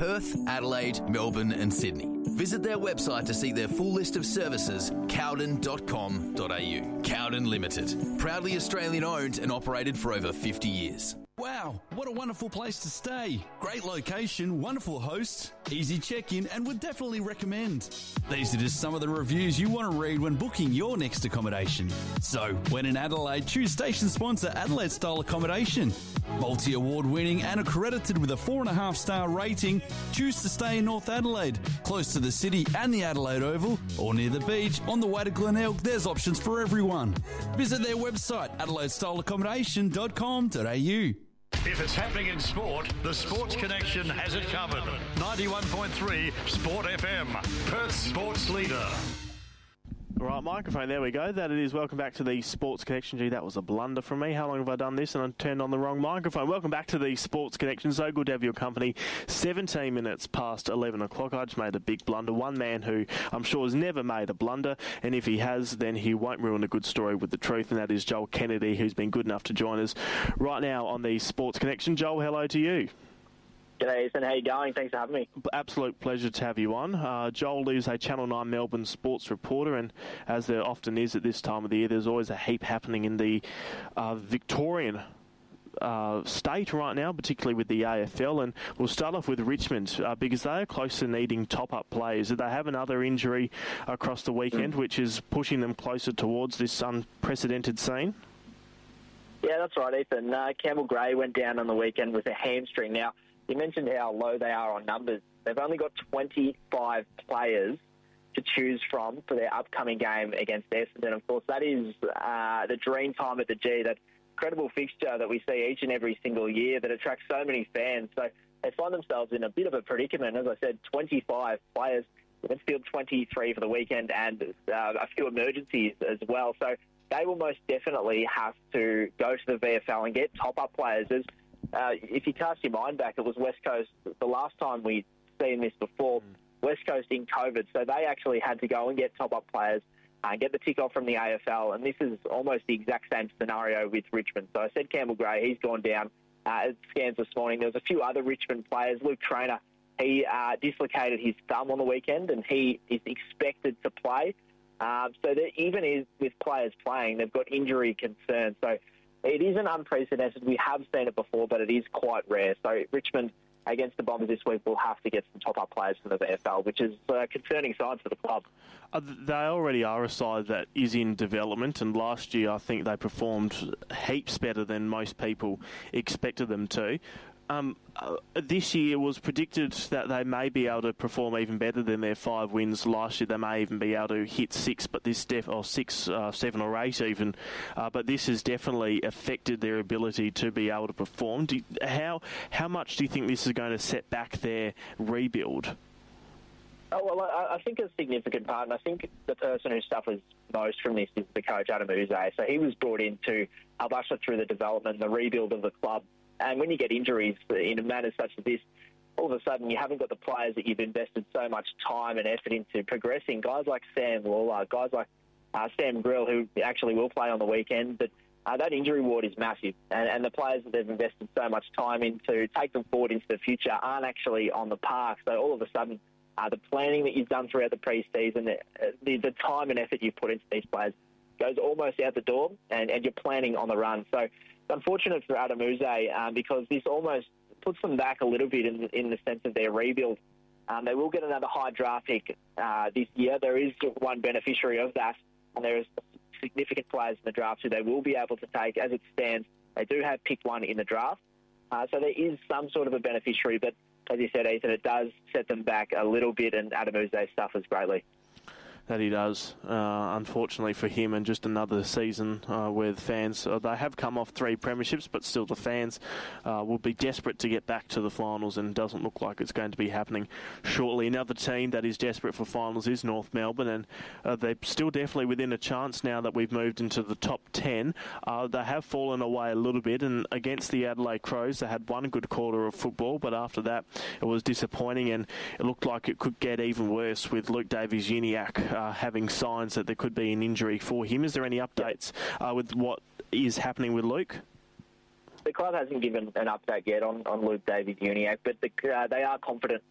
Perth, Adelaide, Melbourne and Sydney. Visit their website to see their full list of services, cowden.com.au. Cowden Limited, proudly Australian owned and operated for over 50 years. Wow, what a wonderful place to stay. Great location, wonderful hosts, easy check-in, and would definitely recommend. These are just some of the reviews you want to read when booking your next accommodation. So, when in Adelaide, choose station sponsor Adelaide Style Accommodation. Multi-award winning and accredited with a 4.5-star rating, choose to stay in North Adelaide, close to the city and the Adelaide Oval, or near the beach on the way to Glenelg. There's options for everyone. Visit their website, adelaidestyleaccommodation.com.au. If it's happening in sport, the Sports Connection has it covered. 91.3 Sport FM, Perth's sports leader. All right, microphone, there we go. That it is. Welcome back to the Sports Connection. Gee, that was a blunder from me. How long have I done this and I turned on the wrong microphone? Welcome back to the Sports Connection. So good to have your company. 17 minutes past 11 o'clock. I just made a big blunder. One man who I'm sure has never made a blunder, and if he has, then he won't ruin a good story with the truth, and that is Joel Kennedy, who's been good enough to join us right now on the Sports Connection. Joel, hello to you. G'day, Ethan. How you going? Thanks for having me. Absolute pleasure to have you on. Joel is a Channel 9 Melbourne sports reporter, and as there often is at this time of the year, there's always a heap happening in the Victorian state right now, particularly with the AFL. And we'll start off with Richmond because they are close to needing top-up players. They have another injury across the weekend, which is pushing them closer towards this unprecedented scene. Yeah, that's right, Ethan. Campbell Gray went down on the weekend with a hamstring. Now, you mentioned how low they are on numbers. They've only got 25 players to choose from for their upcoming game against Essendon. Of course, that is the dream time at the G, that incredible fixture that we see each and every single year that attracts so many fans. So they find themselves in a bit of a predicament. As I said, 25 players, let's field 23 for the weekend, and a few emergencies as well. So they will most definitely have to go to the VFL and get top-up players. If you cast your mind back, it was West Coast, the last time we'd seen this before, West Coast in COVID, so they actually had to go and get top-up players and get the tick-off from the AFL, and this is almost the exact same scenario with Richmond. So I said Campbell Gray, he's gone down at scans this morning. There was a few other Richmond players. Luke Traynor, he dislocated his thumb on the weekend, and he is expected to play. So that even with players playing, they've got injury concerns. So it isn't unprecedented. We have seen it before, but it is quite rare. So Richmond against the Bombers this week will have to get some top-up players from the VFL, which is a concerning sign for the club. They already are a side that is in development, and last year I think they performed heaps better than most people expected them to. This year it was predicted that they may be able to perform even better than their 5 wins last year. They may even be able to hit 6, but this 7 or 8 even. But this has definitely affected their ability to be able to perform. How much do you think this is going to set back their rebuild? Oh, well, I think a significant part, and I think the person who suffers most from this is the coach, Adam Uze. So he was brought in to help usher through the development and the rebuild of the club. And when you get injuries in a manner such as this, all of a sudden you haven't got the players that you've invested so much time and effort into progressing. Guys like Sam Lawler, guys like Sam Grill, who actually will play on the weekend. But that injury ward is massive. And the players that they've invested so much time into, take them forward into the future, aren't actually on the park. So all of a sudden, the planning that you've done throughout the pre-season, the time and effort you've put into these players goes almost out the door, and you're planning on the run. So it's unfortunate for Adam Uze because this almost puts them back a little bit in the sense of their rebuild. They will get another high draft pick this year. There is one beneficiary of that, and there is significant players in the draft who they will be able to take. As it stands, they do have pick 1 in the draft. So there is some sort of a beneficiary, but as you said, Ethan, it does set them back a little bit, and Adam Uze suffers greatly. That he does, unfortunately for him, and just another season where the fans, they have come off 3 premierships, but still the fans will be desperate to get back to the finals, and doesn't look like it's going to be happening shortly. Another team that is desperate for finals is North Melbourne, and they're still definitely within a chance now that we've moved into the top 10. They have fallen away a little bit, and against the Adelaide Crows, they had one good quarter of football, but after that it was disappointing, and it looked like it could get even worse with Luke Davies-Uniacke having signs that there could be an injury for him. Is there any updates with what is happening with Luke? The club hasn't given an update yet on Luke Davies-Uniacke, but they are confident